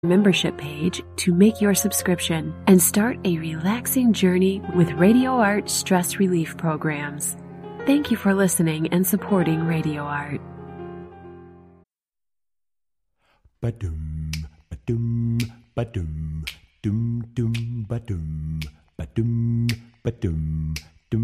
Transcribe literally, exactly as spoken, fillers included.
membership page to make your subscription and start a relaxing journey with Radio Art stress relief programs. Thank you for listening and supporting Radio Art. Ba-dum, ba-dum, ba-dum, dum, dum, ba-dum, ba-dum, ba-dum,